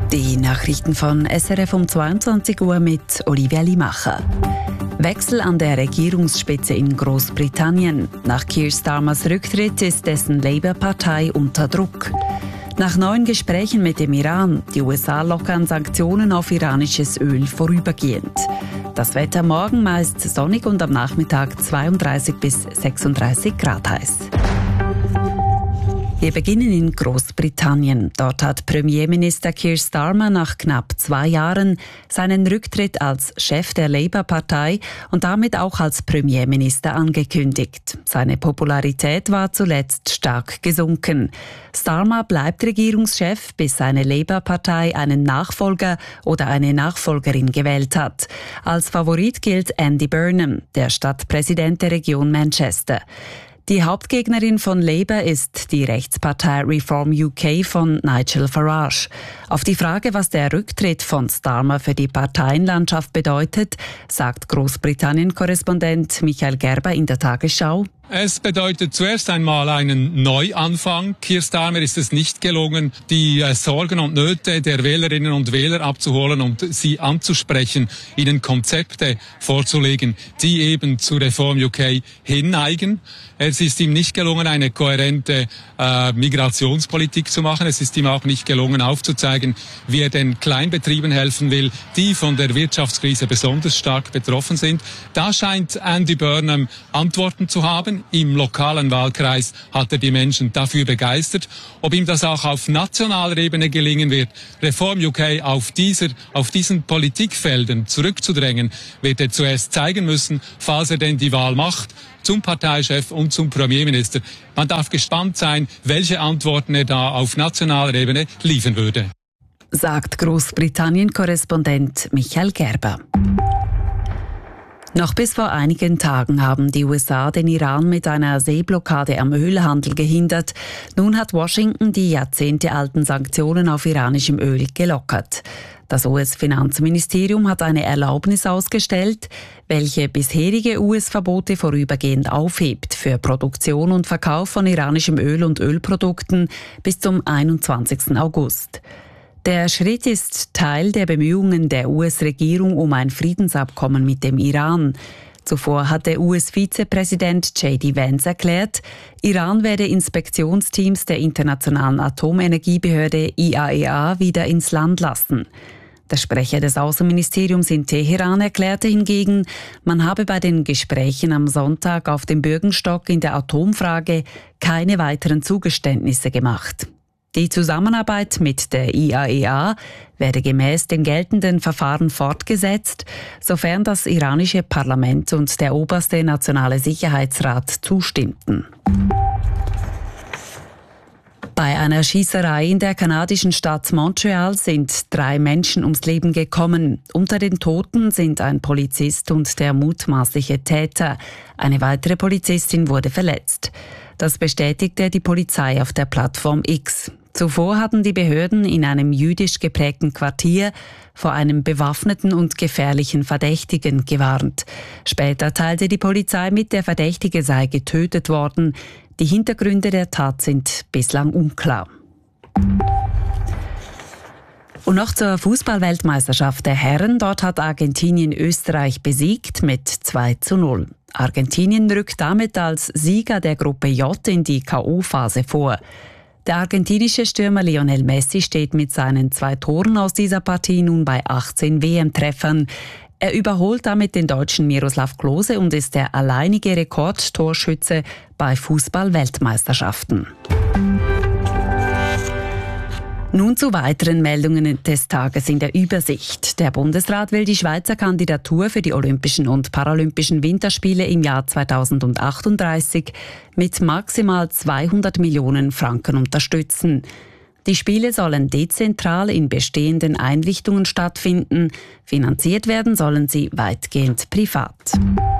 Die Nachrichten von SRF um 22 Uhr mit Olivia Limacher. Wechsel an der Regierungsspitze in Großbritannien. Nach Keir Starmers Rücktritt ist dessen Labour-Partei unter Druck. Nach neuen Gesprächen mit dem Iran. Die USA lockern Sanktionen auf iranisches Öl vorübergehend. Das Wetter morgen meist sonnig und am Nachmittag 32 bis 36 Grad heiß. Wir beginnen in Großbritannien. Dort hat Premierminister Keir Starmer nach knapp 2 Jahren seinen Rücktritt als Chef der Labour-Partei und damit auch als Premierminister angekündigt. Seine Popularität war zuletzt stark gesunken. Starmer bleibt Regierungschef, bis seine Labour-Partei einen Nachfolger oder eine Nachfolgerin gewählt hat. Als Favorit gilt Andy Burnham, der Stadtpräsident der Region Manchester. Die Hauptgegnerin von Labour ist die Rechtspartei Reform UK von Nigel Farage. Auf die Frage, was der Rücktritt von Starmer für die Parteienlandschaft bedeutet, sagt Großbritannien-Korrespondent Michael Gerber in der Tagesschau: Es bedeutet zuerst einmal einen Neuanfang. Keir Starmer ist es nicht gelungen, die Sorgen und Nöte der Wählerinnen und Wähler abzuholen und sie anzusprechen, ihnen Konzepte vorzulegen, die eben zu Reform UK hinneigen. Es ist ihm nicht gelungen, eine kohärente Migrationspolitik zu machen. Es ist ihm auch nicht gelungen, aufzuzeigen, wie er den Kleinbetrieben helfen will, die von der Wirtschaftskrise besonders stark betroffen sind. Da scheint Andy Burnham Antworten zu haben. Im lokalen Wahlkreis hat er die Menschen dafür begeistert. Ob ihm das auch auf nationaler Ebene gelingen wird, Reform UK auf diesen Politikfeldern zurückzudrängen, wird er zuerst zeigen müssen, falls er denn die Wahl macht zum Parteichef und zum Premierminister. Man darf gespannt sein, welche Antworten er da auf nationaler Ebene liefern würde. Sagt Großbritannien-Korrespondent Michael Gerber. Noch bis vor einigen Tagen haben die USA den Iran mit einer Seeblockade am Ölhandel gehindert. Nun hat Washington die jahrzehntealten Sanktionen auf iranischem Öl gelockert. Das US-Finanzministerium hat eine Erlaubnis ausgestellt, welche bisherige US-Verbote vorübergehend aufhebt für Produktion und Verkauf von iranischem Öl und Ölprodukten bis zum 21. August. Der Schritt ist Teil der Bemühungen der US-Regierung um ein Friedensabkommen mit dem Iran. Zuvor hat der US-Vizepräsident J.D. Vance erklärt, Iran werde Inspektionsteams der Internationalen Atomenergiebehörde IAEA wieder ins Land lassen. Der Sprecher des Außenministeriums in Teheran erklärte hingegen, man habe bei den Gesprächen am Sonntag auf dem Bürgenstock in der Atomfrage keine weiteren Zugeständnisse gemacht. Die Zusammenarbeit mit der IAEA werde gemäß den geltenden Verfahren fortgesetzt, sofern das iranische Parlament und der oberste nationale Sicherheitsrat zustimmten. Bei einer Schießerei in der kanadischen Stadt Montreal sind 3 Menschen ums Leben gekommen. Unter den Toten sind ein Polizist und der mutmaßliche Täter. Eine weitere Polizistin wurde verletzt. Das bestätigte die Polizei auf der Plattform X. Zuvor hatten die Behörden in einem jüdisch geprägten Quartier vor einem bewaffneten und gefährlichen Verdächtigen gewarnt. Später teilte die Polizei mit, der Verdächtige sei getötet worden. Die Hintergründe der Tat sind bislang unklar. Und noch zur Fußball-Weltmeisterschaft der Herren. Dort hat Argentinien Österreich besiegt mit 2:0. Argentinien rückt damit als Sieger der Gruppe J in die K.O.-Phase vor. Der argentinische Stürmer Lionel Messi steht mit seinen 2 Toren aus dieser Partie nun bei 18 WM-Treffern. Er überholt damit den Deutschen Miroslav Klose und ist der alleinige Rekordtorschütze bei Fußball-Weltmeisterschaften. Nun zu weiteren Meldungen des Tages in der Übersicht. Der Bundesrat will die Schweizer Kandidatur für die Olympischen und Paralympischen Winterspiele im Jahr 2038 mit maximal 200 Millionen Franken unterstützen. Die Spiele sollen dezentral in bestehenden Einrichtungen stattfinden. Finanziert werden sollen sie weitgehend privat.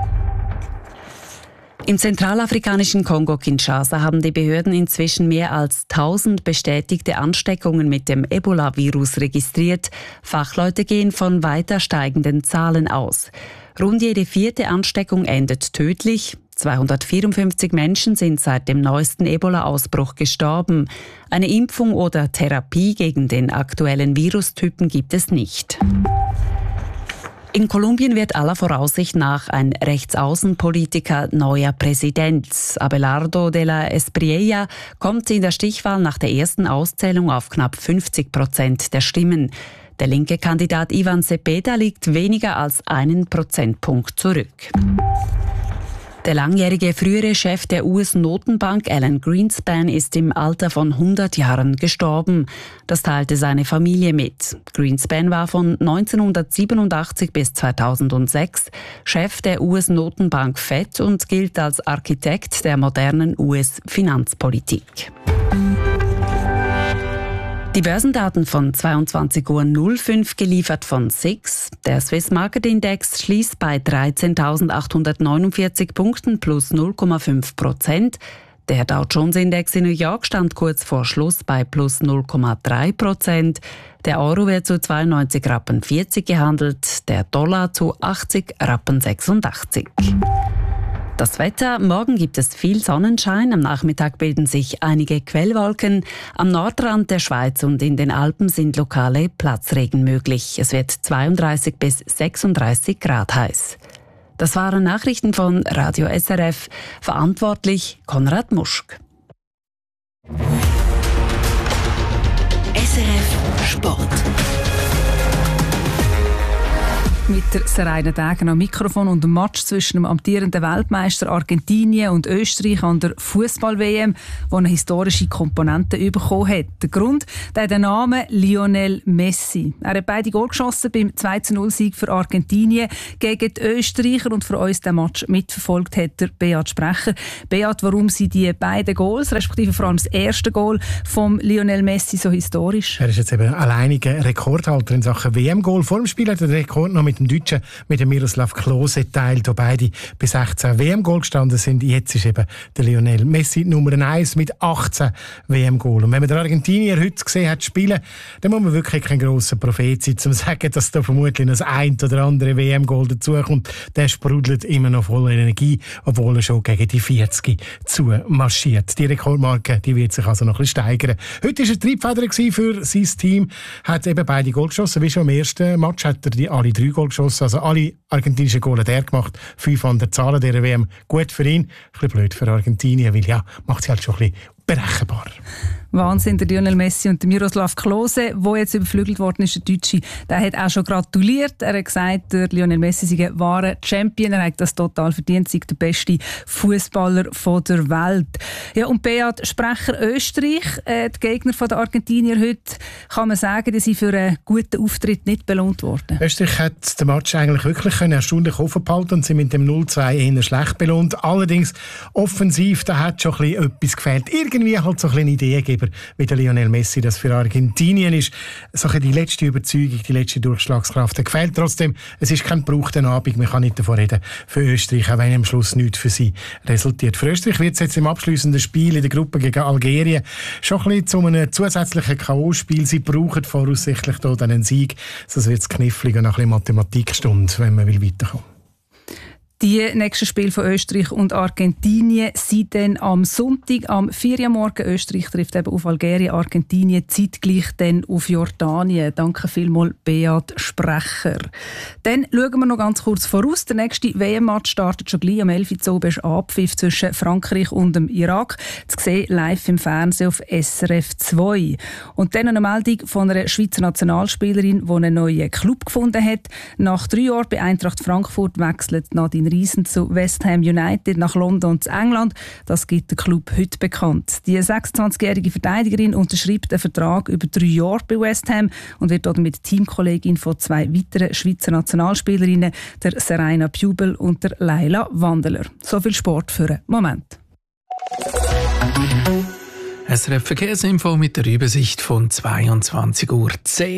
Im zentralafrikanischen Kongo Kinshasa haben die Behörden inzwischen mehr als 1000 bestätigte Ansteckungen mit dem Ebola-Virus registriert. Fachleute gehen von weiter steigenden Zahlen aus. Rund jede 4. Ansteckung endet tödlich. 254 Menschen sind seit dem neuesten Ebola-Ausbruch gestorben. Eine Impfung oder Therapie gegen den aktuellen Virustypen gibt es nicht. In Kolumbien wird aller Voraussicht nach ein Rechtsaußenpolitiker neuer Präsident. Abelardo de la Espriella kommt in der Stichwahl nach der ersten Auszählung auf knapp 50% der Stimmen. Der linke Kandidat Ivan Cepeda liegt weniger als 1 Prozentpunkt zurück. Der langjährige frühere Chef der US-Notenbank Alan Greenspan ist im Alter von 100 Jahren gestorben. Das teilte seine Familie mit. Greenspan war von 1987 bis 2006 Chef der US-Notenbank Fed und gilt als Architekt der modernen US-Finanzpolitik. Die Börsendaten von 22.05 Uhr geliefert von SIX. Der Swiss Market Index schließt bei 13.849 Punkten plus 0,5%. Der Dow Jones Index in New York stand kurz vor Schluss bei plus 0,3%. Der Euro wird zu 92,40 Rappen gehandelt, der Dollar zu 80,86 Rappen. Das Wetter: Morgen gibt es viel Sonnenschein, am Nachmittag bilden sich einige Quellwolken. Am Nordrand der Schweiz und in den Alpen sind lokale Platzregen möglich. Es wird 32 bis 36 Grad heiß. Das waren Nachrichten von Radio SRF. Verantwortlich Konrad Muschk. SRF Sport. Mit der Seraina Degen am Mikrofon und dem Match zwischen dem amtierenden Weltmeister Argentinien und Österreich an der Fußball-WM, die eine historische Komponente bekommen hat. Der Grund, der Name Lionel Messi. Er hat beide Goal geschossen beim 2:0-Sieg für Argentinien gegen die Österreicher, und für uns den Match mitverfolgt hat der Beat Sprecher. Beat, warum sind die beiden Goals, respektive vor allem das erste Goal von Lionel Messi, so historisch? Er ist jetzt eben alleiniger Rekordhalter in Sachen WM-Goal. Vor dem Spiel hat er den Rekord noch mit dem Deutschen, mit dem Miroslav Klose teilt, wo beide bei 16 WM-Goal gestanden sind. Jetzt ist eben der Lionel Messi Nummer 1 mit 18 WM-Goal. Und wenn man den Argentinier heute gesehen hat spielen, dann muss man wirklich kein grosser Prophet sein, um zu sagen, dass da vermutlich noch das ein oder andere WM-Goal dazukommt. Der sprudelt immer noch voller Energie, obwohl er schon gegen die 40 zumarschiert. Die Rekordmarke, die wird sich also noch ein bisschen steigern. Heute war er Triebfeder für sein Team, hat eben beide Goal geschossen. Wie schon im ersten Match hat er alle 3 Goal geschossen, also alle argentinischen Goal hat er gemacht. 5 an der Zahl dieser WM. Gut für ihn, ein bisschen blöd für Argentinien, weil ja, macht sie halt schon ein bisschen berechenbarer. Wahnsinn, der Lionel Messi und der Miroslav Klose, der jetzt überflügelt worden ist, der Deutsche, der hat auch schon gratuliert. Er hat gesagt, der Lionel Messi sei ein wahrer Champion, er hat das total verdient, sei der beste Fußballer der Welt. Ja, und Beat Sprecher, Österreich, die Gegner der Argentinier heute, kann man sagen, die sind für einen guten Auftritt nicht belohnt worden. Österreich hat den Match eigentlich wirklich erstaunlich offen behalten und sie mit dem 0-2 eher schlecht belohnt. Allerdings offensiv, da hat schon ein bisschen etwas gefehlt. Irgendwie halt so ein bisschen Ideengeber, wie der Lionel Messi das für Argentinien ist. So die letzte Überzeugung, die letzte Durchschlagskraft. Der gefällt trotzdem. Es ist kein Bruch der Abend. Man kann nicht davon reden für Österreich, auch wenn am Schluss nichts für sie resultiert. Für Österreich wird es jetzt im abschliessenden Spiel in der Gruppe gegen Algerien schon ein bisschen zu einem zusätzlichen K.O.-Spiel. Sie brauchen voraussichtlich hier dann einen Sieg. Sonst wird es knifflig und ein bisschen Mathematikstunde, wenn man weiterkommen will. Die nächsten Spiele von Österreich und Argentinien sind dann am Sonntag, am 4 Uhr morgen. Österreich trifft eben auf Algerien, Argentinien zeitgleich dann auf Jordanien. Danke vielmals, Beat Sprecher. Dann schauen wir noch ganz kurz voraus. Der nächste WM-Match startet schon gleich am 11 Uhr. Es ist Abpfiff zwischen Frankreich und dem Irak. Zu sehen live im Fernsehen auf SRF 2. Und dann eine Meldung von einer Schweizer Nationalspielerin, die einen neuen Club gefunden hat. Nach 3 Jahren bei Eintracht Frankfurt wechselt Nadine Riesen zu West Ham United nach London und zu England. Das gibt der Club heute bekannt. Die 26-jährige Verteidigerin unterschreibt einen Vertrag über 3 Jahre bei West Ham und wird damit Teamkollegin von 2 weiteren Schweizer Nationalspielerinnen, der Seraina Pubel und der Laila Wandeler. So viel Sport für einen Moment. SRF Verkehrsinfo mit der Übersicht von 22:10 Uhr.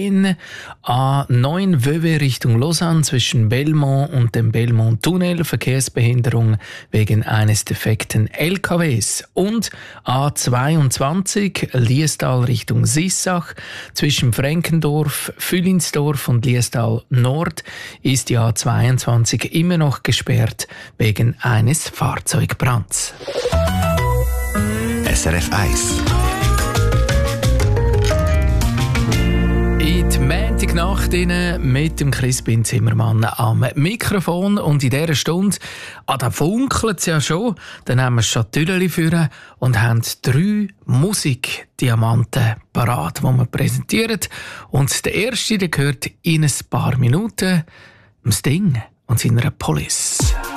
A9 Vevey Richtung Lausanne zwischen Belmont und dem Belmont-Tunnel. Verkehrsbehinderung wegen eines defekten LKWs. Und A22 Liestal Richtung Sissach zwischen Frenkendorf, Fühlinsdorf und Liestal Nord ist die A22 immer noch gesperrt wegen eines Fahrzeugbrands. SRF 1. In die Montagnacht mit dem Crispin Zimmermann am Mikrofon. Und in dieser Stunde, da funkelt es ja schon, dann haben wir Schatüllchen für und haben 3 Musikdiamanten parat, die wir präsentieren. Und der erste, der gehört in ein paar Minuten Sting und seiner Police.